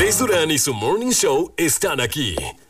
Andrés Durán y su Morning Show están aquí